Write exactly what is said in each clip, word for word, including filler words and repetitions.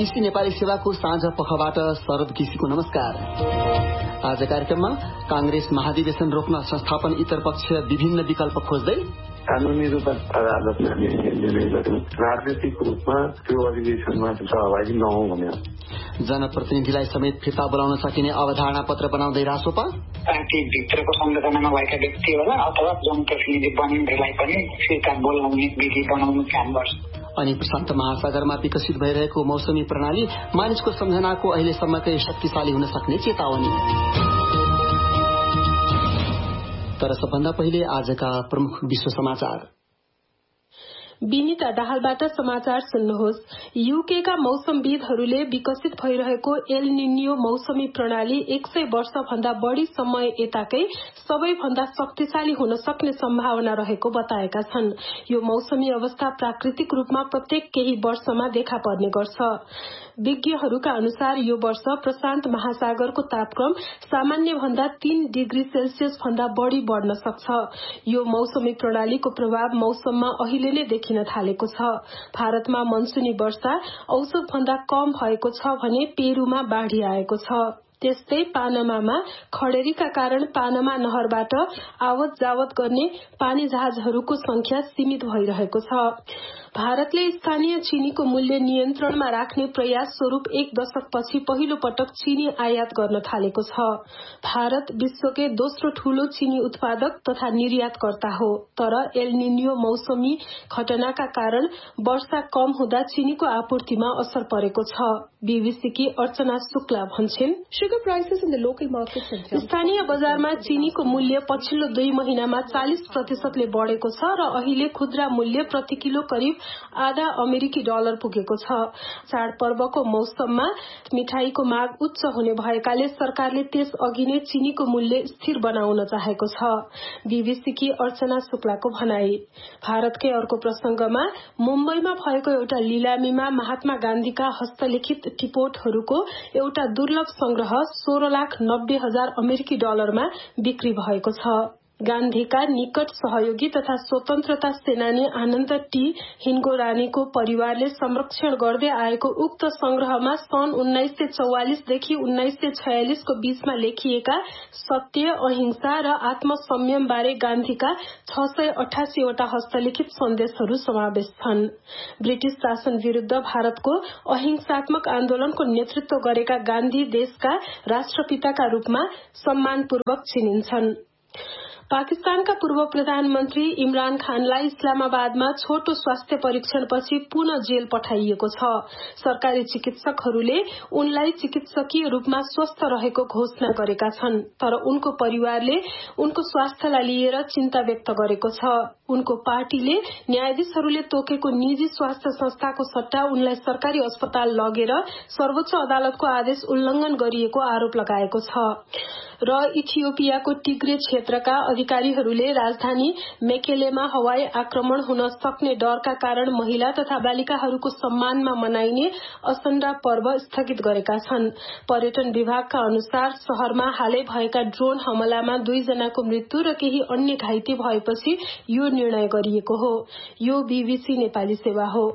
BBC Nepali सेवाको साँझ पखबाट शरद केसीको नमस्कार। आज कार्यक्रममा कांग्रेस महाधिवेशन रोक्न संस्थापन इतर पक्ष विभिन्न विकल्प खोज्दै, कानूनी रूपमा अदालतमा निर्णय गर्यो, राजनीतिक रूपमा त्यो अधिवेशनमा सहभागी नहौं भन्ने, जनप्रतिनिधिलाई समेत फिर्ता बोलाउन सकिने अवधारणा पत्र बनाउँदै रासोपा, पार्टी भित्रको संगठनमा भएका व्यक्तिहरूलाई अथवा जनप्रतिनिधि बन्नेलाई पनि फिर्ता बोलाउने विधि बनाउनु काम गर्छ। अनि प्रशान्त महासागरमा विकसित भइरहेको मौसमी प्रणाली मानिसको सम्झनाको अहिलेसम्मकै शक्तिशाली हुन सक्ने चेतावनी। तर सबभन्दा पहिले आजका प्रमुख विश्व समाचार। विनिता दाहालबाट समाचार सुन्नुहोस्। यूकेका मौसमविदहरूले विकसित भइरहेको एल निन्यो मौसमी प्रणाली एक सय वर्ष भन्दा बढ़ी समय यताकै सबैभन्दा शक्तिशाली हुन सक्ने सम्भावना रहेको बताएका छन्। यो मौसमी अवस्था प्राकृतिक रूपमा प्रत्येक केही वर्षमा देखा पर्ने गर्छ। विज्ञहरूका अनुसार यो वर्ष प्रशान्त महासागरको तापक्रम सामान्य भन्दा तीन डिग्री सेल्सियस भन्दा बढ़ी बढ़न सक्छ। यो मौसमी प्रणालीको प्रभाव मौसममा अहिले नै देखिन थालेको छ। भारतमा मनसुनी वर्षा औसत भन्दा कम भएको छ भने पेरूमा बाढ़ी आएको छ। त्यस्तै पानामामा खडेरीका कारण पानामा नहरबाट आवत जावत गर्ने पानी जहाजहरूको संख्या सीमित भइरहेको छ। भारतले स्थानीय चीनीको मूल्य नियन्त्रणमा राख्ने प्रयास स्वरूप एक दशकपछि पहिलो पटक चीनी आयात गर्न थालेको छ। भारत विश्वकै दोस्रो ठूलो चीनी उत्पादक तथा निर्यातकर्ता हो। तर एल निन्यो मौसमी घटनाका कारण वर्षा कम हुँदा चीनीको आपूर्तिमा असर परेको छ। बीबीसीकी अर्चना शुक्ला भन्छन्, स्थानीय बजारमा चीनीको मूल्य पछिल्लो दुई महिनामा चालीस प्रतिशतले बढ़ेको छ र अहिले खुद्रा मूल्य प्रति किलो करिब आधा अमेरिकी डलर पुगेको छ। चाडपर्वको मौसममा मिठाईको माग उच्च हुने भएकाले सरकारले त्यस अघि नै चीनीको मूल्य स्थिर बनाउन चाहेको छ। बीबीसीकी अर्चना शुक्लाको भनाई। भारतकै अर्को प्रसंगमा मुम्बईमा भएको एउटा लिलामीमा महात्मा गान्धीका हस्तलिखित टिपोटहरूको एउटा दुर्लभ संग्रह सोह्र लाख नब्बे हजार अमेरिकी डलरमा बिक्री भएको छ। गान्धीका निकट सहयोगी तथा स्वतन्त्रता सेनानी आनन्द टी हिन्गोरानीको परिवारले संरक्षण गर्दै आएको उक्त संग्रहमा सन् उन्नाइस सय चौवालिसदेखि उन्नाइस सय छयालिसको बीचमा लेखिएका सत्य, अहिंसा र आत्मसंयम बारे गान्धीका छ सय अठासीवटा हस्तलिखित सन्देशहरू समावेश छन्। ब्रिटिश शासन विरूद्ध भारतको अहिंसात्मक आन्दोलनको नेतृत्व गरेका गान्धी देशका राष्ट्रपिताका रूपमा सम्मानपूर्वक चिनिन्छन्। पाकिस्तानका पूर्व प्रधानमन्त्री इमरान खानलाई इस्लामाबादमा छोटो स्वास्थ्य परीक्षणपछि पुनः जेल पठाइएको छ। सरकारी चिकित्सकहरूले उनलाई चिकित्सकीय रूपमा स्वस्थ रहेको घोषणा गरेका छन्। तर उनको परिवारले उनको स्वास्थ्यलाई लिएर चिन्ता व्यक्त गरेको छ। उनको पार्टीले न्यायाधीशहरूले तोकेको निजी स्वास्थ्य संस्थाको सट्टा उनलाई सरकारी अस्पताल लगेर सर्वोच्च अदालतको आदेश उल्लंघन गरिएको आरोप लगाएको छ। र इथियोपियाको टिग्रे क्षेत्रका अधिकारीहरूले राजधानी मेकेलेमा हवाई आक्रमण हुन सक्ने डरका कारण महिला तथा बालिकाहरूको सम्मानमा मनाइने असन्डा पर्व स्थगित गरेका छन्। पर्यटन विभागका अनुसार शहरमा हालै भएका ड्रोन हमलामा दुईजनाको मृत्यु र केही अन्य घाइते भएपछि यो निर्णय गरिएको हो। यो बीबीसी नेपाली सेवा हो।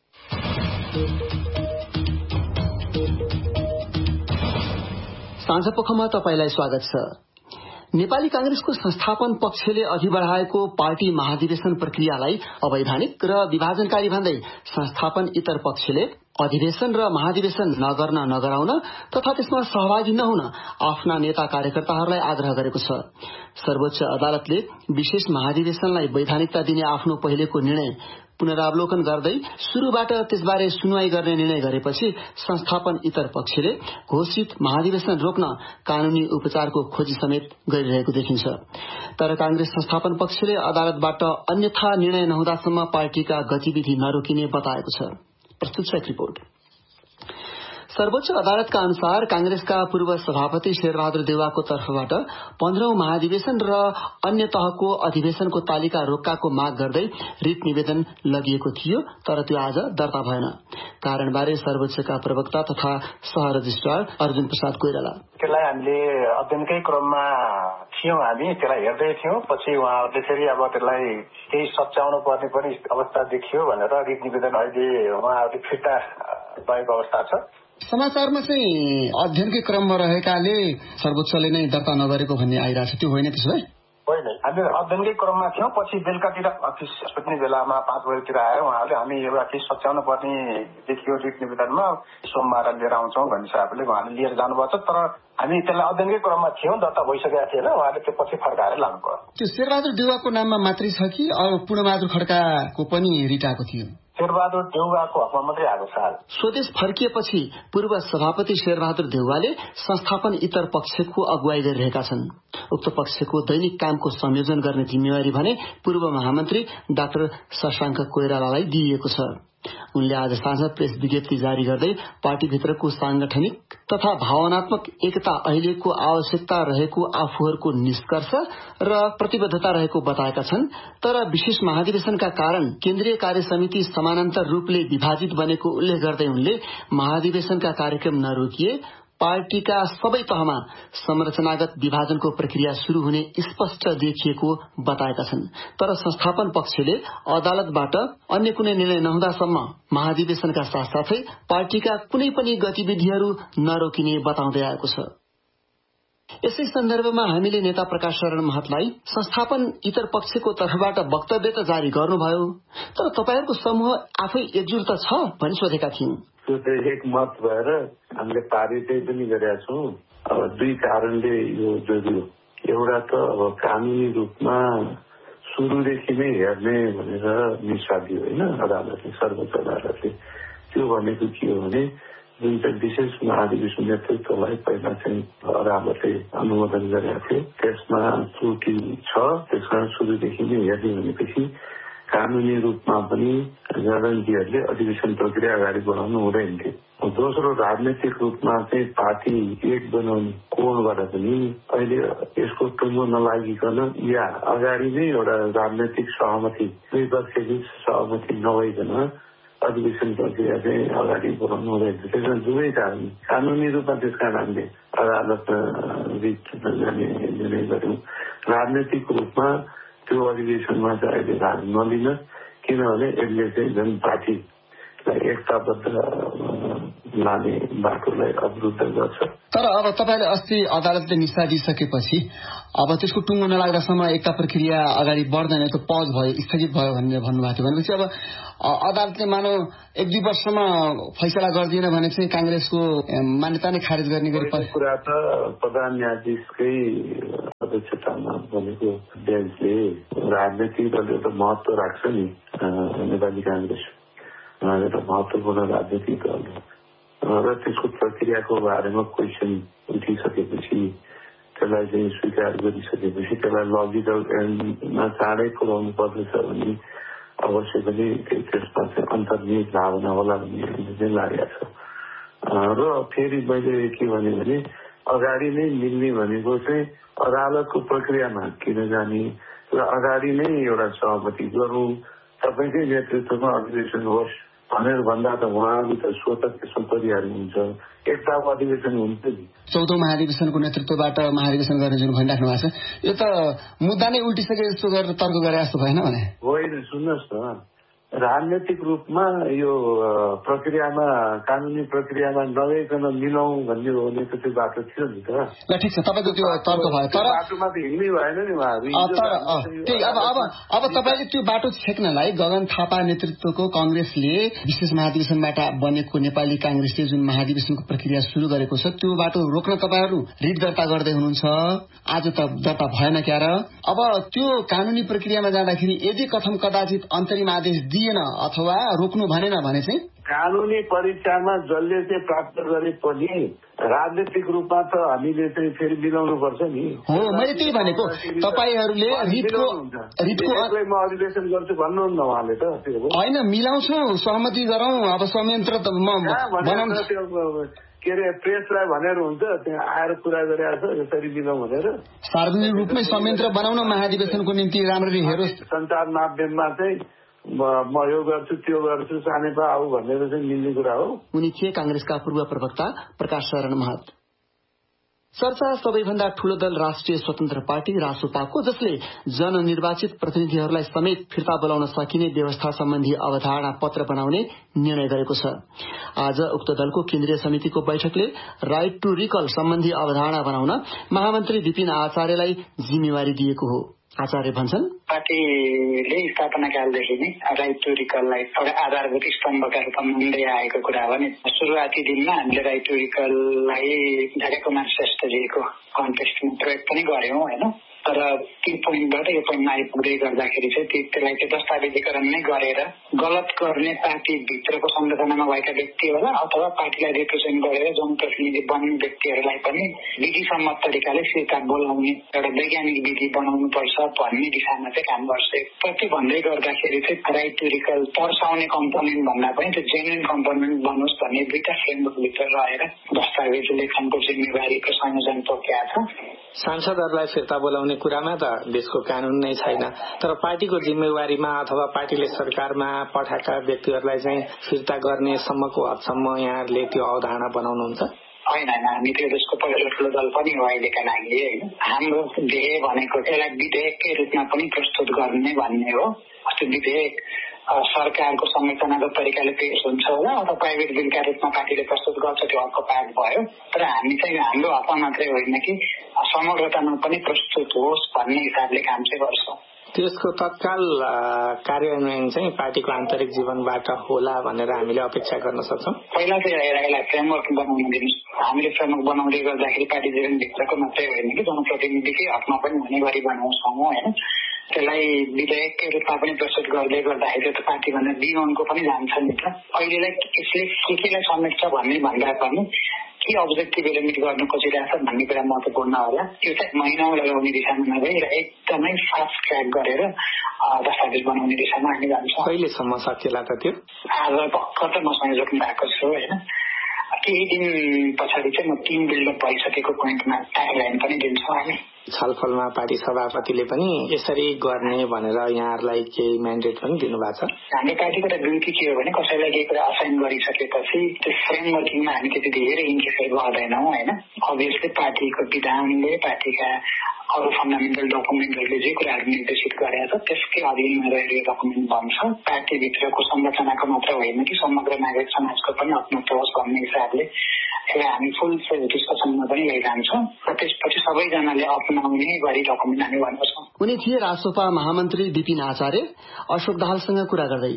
साँझ पखमा तपाईलाई स्वागत छ। नेपाली कांग्रेसको संस्थापन पक्षले अघि बढ़ाएको पार्टी महाधिवेशन प्रक्रियालाई अवैधानिक र विभाजनकारी भन्दै संस्थापन इतर पक्षले अधिवेशन र महाधिवेशन नगर्न नगराउन तथा त्यसमा सहभागी नहुन आफ्ना नेता कार्यकर्ताहरूलाई आग्रह गरेको छ। सर्वोच्च अदालतले विशेष महाधिवेशनलाई वैधानिकता दिने आफ्नो पहिलेको निर्णय पुनरावलोकन गर्दै शुरूबाट त्यसबारे सुनवाई गर्ने निर्णय गरेपछि संस्थापन इतर पक्षले घोषित महाधिवेशन रोक्न कानूनी उपचारको खोजी समेत गरिरहेको देखिन्छ। तर कांग्रेस संस्थापन पक्षले अदालतबाट अन्यथा निर्णय नहुँदासम्म पार्टीका गतिविधि नरोकिने बताएको छ। प्रस्तुत छ एक रिपोर्ट। सर्वोच्च अदालतका अनुसार कांग्रेसका पूर्व सभापति शेरबहादुर देउवाको तर्फबाट पन्ध्रौं महाधिवेशन र अन्य तहको अधिवेशनको तालिका रोक्काको माग गर्दै रिट निवेदन लगिएको थियो। तर त्यो आज दर्ता भएन। कारणबारे सर्वोच्चका प्रवक्ता तथा सह रजिस्ट्रार अर्जुन प्रसाद कोइराला, त्यसलाई हामीले अध्ययनकै क्रममा थियौं, हामी त्यसलाई हेर्दै थियौं। पछि उहाँहरूले फेरि अब त्यसलाई केही सच्याउनु पर्ने पनि अवस्था देखियो भनेर रिट निवेदन अहिले उहाँहरूले फिर्ता भएको अवस्था छ। समाचारमा चाहिँ अध्ययनकै क्रममा रहेकाले सर्वोच्चले नै दर्ता नगरेको भन्ने आइरहेको छ, त्यो होइन त्यसो भए? होइन, हामी अध्ययनकै क्रममा थियौँ। पछि बेलुकातिर अफिस छुट्ने बेलामा पाँच बजीतिर आयो उहाँहरूले, हामी एउटा केस सच्याउन पर्ने देखियो रिट निवेदनमा, सोमबार लिएर आउँछौँ भन्ने हिसाबले उहाँले लिएर जानुभएको छ। तर हामी त्यसलाई अध्ययनकै क्रममा थियौँ, दर्ता भइसकेका थिएन, उहाँले त्यो पछि फर्काएर लानुभयो। त्यो शेरबहादुर देउवाको नाममा मात्रै छ कि अरू पूर्णबहादुर खड्काको पनि रिट आएको थियो? शेरबहादुर देउवाको हकमा मात्रै आएको छ। स्वदेश फर्किएपछि पूर्व सभापति शेरबहादुर देउवाले संस्थापन इतर पक्षको अगुवाई गरिरहेका छन्। उक्त पक्षको दैनिक कामको संयोजन गर्ने जिम्मेवारी भने पूर्व महामन्त्री डाक्टर शशाङ्क कोइरालालाई दिइएको छ। उनले आज साँझ प्रेस विज्ञप्ति जारी गर्दै पार्टीभित्रको सांगठनिक तथा भावनात्मक एकता अहिलेको आवश्यकता रहेको आफूहरूको निष्कर्ष र प्रतिबद्धता रहेको बताएका छन्। तर विशेष महाधिवेशनका कारण केन्द्रीय कार्य समिति समानान्तर रूपले विभाजित बनेको उल्लेख गर्दै उनले महाधिवेशनका कार्यक्रम नरोकिए पार्टीका सबै तहमा संरचनागत विभाजनको प्रक्रिया शुरू हुने स्पष्ट देखिएको बताएका छन्। तर संस्थापन पक्षले अदालतबाट अन्य कुनै निर्णय नहुँदासम्म महाधिवेशनका साथसाथै पार्टीका कुनै पनि गतिविधिहरू नरोकिने बताउँदै आएको छ। यसै सन्दर्भमा हामीले नेता प्रकाश शरण महतलाई संस्थापन इतर पक्षको तर्फबाट वक्तव्य त जारी गर्नुभयो, तर तपाईहरूको समूह आफै एकजुट त छ भनी सोधेका थियौं। त्यो चाहिँ एक मत भएर हामीले पारितै पनि गरेका छौँ। अब दुई कारणले यो जरुरी हो। एउटा त अब कानुनी रूपमा सुरुदेखि नै हेर्ने भनेर निष्ठा दियो होइन अदालतले, सर्वोच्च अदालतले। त्यो भनेको के हो भने जुन चाहिँ विशेष महाधिवेशन नेतृत्वलाई पहिला चाहिँ अदालतले अनुमोदन गरेका थियो त्यसमा त्रुटि छ, त्यसकारण सुरुदेखि नै हेर्ने भनेपछि कानुनी रूपमा पनि गणतन्त्रहरूले अधिवेशन प्रक्रिया अगाडि बढाउनु हुँदैन थियो। दोस्रो, राजनैतिक रूपमा चाहिँ पार्टी एक बनाउने कोणबाट पनि अहिले यसको टुङ्गो नलागिकन या अगाडि नै एउटा राजनैतिक सहमति दुई पक्षबीच सहमति नभइकन अधिवेशन प्रक्रिया चाहिँ अगाडि बढाउनु हुँदैन। त्यसमा दुवै कारण कानुनी रूपमा त्यस कारण हामीले अदालत रिट जाने निर्णय गर्यौं। राजनैतिक रूपमा त्यो अधिवेशनमा चाहिँ अहिले भाग नलिन, किनभने यसले चाहिँ जन पार्टीलाई एकताबद्ध लाने बाटोलाई अवरुद्ध गर्छ। तर अब तपाईले अस्ति अदालतले निस्ता दिइसकेपछि अब त्यसको टुङ्गो नलाग्दासम्म एकता प्रक्रिया अगाडि बढ्दैन, त्यो पज भयो, स्थगित भयो भनेर भन्नुभएको थियो। भनेपछि अब अदालतले मानौ एक दुई वर्षमा फैसला गर्दिएन भने चाहिँ कांग्रेसको मान्यता नै खारेज गर्ने गरी कुरा त प्रधान न्यायाधीशकै अध्यक्षतामा बनेको बेन्चले राजनैतिक दलले त महत्व राख्छ नि। नेपाली कांग्रेस एउटा महत्वपूर्ण राजनैतिक दल र त्यसको प्रक्रियाको बारेमा क्वेसन उठिसकेपछि त्यसलाई चाहिँ स्वीकार गरिसकेपछि त्यसलाई लजिकल एन्डमा चाँडै पुर्याउनु पर्दछ भने अवश्य पनि त्यसमा चाहिँ अन्तर्निहित भावना होला भन्ने चाहिँ लागेको छ। र फेरि मैले के भने भने अगाडि नै मिल्ने भनेको चाहिँ अदालतको प्रक्रियामा किन जाने र अगाडि नै एउटा सहमति गरौँ, तपाईँकै नेतृत्वमा अधिवेशन होस् भनेर भन्दा त उहाँले त स्वतः त्यसमा परिहाल्नुहुन्छ। एकताको अधिवेशन हुन्छ नि। चौधौं महाधिवेशनको नेतृत्वबाट महाधिवेशन गर्ने जुन भनिराख्नु भएको छ, यो त मुद्दा नै उल्टिसके जस्तो गरेर तर्क गरे जस्तो भएन भने? होइन, सुन्नुहोस् न, राजनैतिक रूपमा यो प्रक्रियामा कानुनी प्रक्रियामा नगइकन मिलाउँ भन्ने हो भने त त्यो बाटो थियो नि त। ल ठिक छ, तपाईँको त्यो तर्क भयो, तर बाटोमा त हिँड्नै भएन नि उहाँहरू। तर त्यही अब अब अब तपाईँले त्यो बाटो छेक्नलाई गगन थापा नेतृत्वको कांग्रेसले विशेष महाधिवेशनबाट बनेको नेपाली कांग्रेसले जुन महाधिवेशनको प्रक्रिया शुरू गरेको छ त्यो बाटो रोक्न तपाईँहरू रिट दर्ता गर्दै हुनुहुन्छ। आज त दर्ता भएन क्या र? अब त्यो कानुनी प्रक्रियामा जाँदाखेरि यदि कथम कदाचित अन्तरिम आदेश दिएन अथवा रोक्नु भनेन भने चाहिँ कानुनी परीक्षामा जसले चाहिँ प्राप्त गरे पनि राजनीतिक रूपमा त हामीले चाहिँ फेरि मिलाउनु पर्छ नि। हो, मैले त्यही भनेको तपाईँहरूले रिटको रिटको म अधिवेशन गर्छु भन्नुहुन्न उहाँले त। होइन, मिलाउँछौँ, सहमति गरौँ, अब संयन्त्र त बनाउनु के अरे प्रेसलाई भनेर हुन्छ, त्यहाँ आएर कुरा गरिरहेको छ यसरी मिलाउँ भनेर। सार्वजनिक रूपमै संयन्त्र बनाउन महाधिवेशनको निम्ति राम्ररी हेरोस्। सञ्चार माध्यममा चाहिँ म यो गर्छु त्यो गर्छु सानेपा आऊ भनेर चाहिँ मिल्ने कुरा हो। उनी थिए कांग्रेसका पूर्व प्रवक्ता प्रकाश शरण महत। चर्चा सबैभन्दा ठूलो दल राष्ट्रिय स्वतन्त्र पार्टी रासोपाको, जसले जननिर्वाचित प्रतिनिधिहरूलाई समेत फिर्ता बोलाउन सकिने व्यवस्था सम्बन्धी अवधारणा पत्र बनाउने निर्णय गरेको छ। आज उक्त दलको केन्द्रीय समितिको बैठकले राइट टू रिकल सम्बन्धी अवधारणा बनाउन महामन्त्री विपिन आचार्यलाई जिम्मेवारी दिएको हो। आचार्य भन्छन्, पार्टीले स्थापना कालदेखि नै राइट टू रिकललाई एउटा आधारभूत स्तम्भका रूपमा मान्दै आएको कुरा हो भने सुरुवाती दिनमा हामीले राइट टू रिकललाई झ्याकेकुमार श्रेष्ठजीको कन्टेक्स्टमा प्रयोग पनि गर्यौं होइन। तर ती पोइन्टबाट यो पोइन्टमा आइपुग्दै गर्दाखेरि चाहिँ त्यसलाई चाहिँ दस्तावेजीकरण नै गरेर गलत गर्ने पार्टीभित्रको संरचनामा भएका व्यक्ति होला अथवा पार्टीलाई रिप्रेजेन्ट गरेर जनप्रतिनिधि बन्ने व्यक्तिहरूलाई पनि विधिसम्मत तरिकाले फिर्ता बोलाउने एउटा वैज्ञानिक विधि बनाउनु पर्छ भन्ने दिशामा चाहिँ काम गर्छ। प्रति भन्दै गर्दाखेरि चाहिँ राइट टू रिकल तर्साउने कम्पोनेन्ट भन्दा पनि त्यो जेन्युन कम्पोनेन्ट बनोस् भन्ने दुईटा फ्रेमवर्कभित्र रहेर दस्तावेज लेखनको जिम्मेवारीको संयोजन तोकिएको छ। सांसदहरूलाई फिर्ता बोलाउने कुरामा त देशको कानून नै छैन, तर पार्टीको जिम्मेवारीमा अथवा पार्टीले सरकारमा पठाएका व्यक्तिहरूलाई चाहिँ फिर्ता गर्ने सम्मको हदसम्म यहाँहरूले त्यो अवधारणा बनाउनुहुन्छ? होइन, हामी त्यो देशको पहिलो ठुलो दल पनि हो अहिलेका लागि होइन। हाम्रो ध्येय भनेको यसलाई विधेयककै रूपमा पनि प्रस्तुत गर्ने भन्ने हो। त्यो विधेयक सरकारको संरचनागत तरिकाले पेश हुन्छ होला अथवा प्राइभेट बिलका रूपमा पार्टीले प्रस्तुत गर्छ, त्यो अर्को पार्ट भयो। तर हामी चाहिँ हाम्रो हकमा मात्रै होइन कि समग्रतामा पनि प्रस्तुत होस् भन्ने हिसाबले काम चाहिँ गर्छौँ। त्यसको तत्काल कार्यान्वयन चाहिँ पार्टीको आन्तरिक जीवनबाट होला भनेर हामीले अपेक्षा गर्न सक्छौँ। पहिला चाहिँ यसलाई फ्रेमवर्क बनाउन दिनुहोस्। हामीले फ्रेमवर्क बनाउँदै गर्दाखेरि पार्टी जीवनभित्रको मात्रै होइन कि जनप्रतिनिधिकै हकमा पनि हुने गरी बनाउँछौँ होइन। त्यसलाई विधेयककै रूपमा पनि प्रस्तुत गर्दै गर्दाखेरि त पार्टीभन्दा बियोनको पनि जान्छ नि त। अहिलेलाई यसले के केलाई समेट्छ भन्ने भन्दा पनि के अब्जेक्टिभ एलिमिट गर्न खोजिरहेछ भन्ने कुरा महत्त्वपूर्ण होला। त्यो चाहिँ महिना लगाउने दिशामा नभएर एकदमै फास्ट ट्र्याक गरेर दस्तावेज बनाउने दिशामा हामी जान्छौँ। कहिलेसम्म सकिएला त त्यो? आज भर्खर त म संयोजक भएको छु होइन। केही दिन पछाडि चाहिँ म टिम बिल्डअप भइसकेको पोइन्टमा टाइमलाइन पनि दिन्छौँ हामी। छलफलमा पार्टी सभापतिले पनि यसरी गर्ने भनेर यहाँहरूलाई केही म्यान्डेट पनि दिनुभएको छ? हाम्रो पार्टीको त ड्युटी के हो भने कसैलाई केही कुरा असाइन गरिसकेपछि त्यो फ्रेमवर्किङमा हामी त्यति धेरै इन्ट्रेस्ट गर्दैनौँ होइन। अभियसली पार्टीको विधानले पार्टीका अरू फन्डामेन्टल डकुमेन्टहरूले जे कुराहरू निर्देशित गरेको छ त्यसकै अधीनमा रहेर यो डकुमेन्ट बन्छ। पार्टीभित्रको संरचनाको मात्र होइन कि समग्र नागरिक समाजको पनि अपनत्व होस् भन्ने हिसाबले यसलाई हामी फुल फ्लेज डिस्कसनमा पनि लैजान्छौँ र त्यसपछि सबैजनाले अपनाउने गरी डकुमेन्ट हामी भन्छौँ। उनी थिए रासोपा महामन्त्री विपिन आचार्य अशोक दाहालसँग कुरा गर्दै।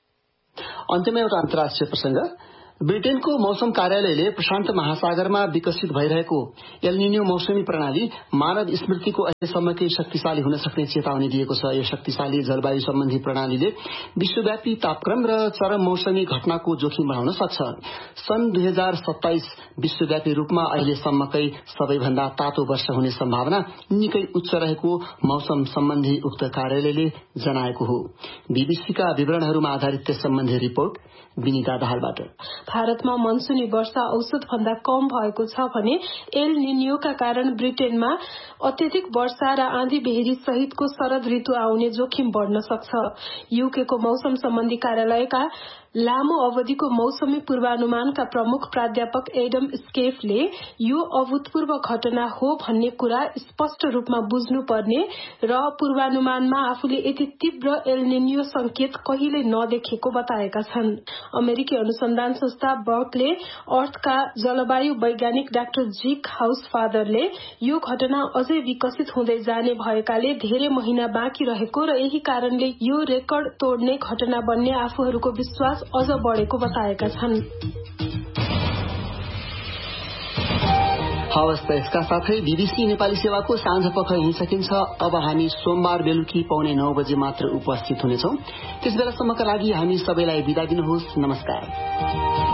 अन्त्यमा एउटा अन्तर्राष्ट्रिय प्रसंग। ब्रिटेनको मौसम कार्यालयले प्रशान्त महासागरमा विकसित भइरहेको एल निनो मौसमी प्रणाली मानव स्मृतिको अहिलेसम्मकै शक्तिशाली हुन सक्ने चेतावनी दिएको छ। यो शक्तिशाली जलवायु सम्बन्धी प्रणालीले विश्वव्यापी तापक्रम र चरम मौसमी घटनाको जोखिम बढ़ाउन सक्छ। सन् दुई हजार सत्ताइस विश्वव्यापी रूपमा अहिलेसम्मकै सबैभन्दा तातो वर्ष हुने सम्भावना निकै उच्च रहेको मौसम सम्बन्धी उक्त कार्यालयले जनाएको हो। बीबीसीका विवरणहरूमा आधारित त्यस सम्बन्धी रिपोर्ट विनिता दाहालबाट। भारतमा मनसुनी वर्षा औसत भन्दा कम भएको छ भने एल निनियोका कारण ब्रिटेनमा अत्यधिक वर्षा र आँधी बेहरी सहितको शरद ऋतु आउने जोखिम बढ़न सक्छ। यूकेको मौसम सम्बन्धी कार्यालयका लामो अवधिको मौसमी पूर्वानुमानका प्रमुख प्राध्यापक एडम स्केफले यो अभूतपूर्व घटना हो भन्ने कुरा स्पष्ट रूपमा बुझ्नुपर्ने र पूर्वानुमानमा आफूले यति तीव्र एल निनियो संकेत कहिले नदेखेको बताएका छन्। अमेरिकी अनुसन्धान संस्था बर्कले अर्थका जलवायु वैज्ञानिक डाक्टर जिक हाउसफादरले यो घटना अझै विकसित हुँदै जाने भएकाले धेरै महिना बाँकी रहेको र यही कारणले यो रेकर्ड तोड्ने घटना बन्ने आफूहरूको विश्वास अझ बढ़ेको बताएका छन्। हवस् त यसका साथै बीबीसी नेपाली सेवाको साँझ पख यही सकिन्छ। अब हामी सोमबार बेलुकी पौने नौ बजे मात्र उपस्थित हुनेछौं। त्यस बेलासम्मका लागि हामी सबैलाई बिदा दिनुहोस्। नमस्कार।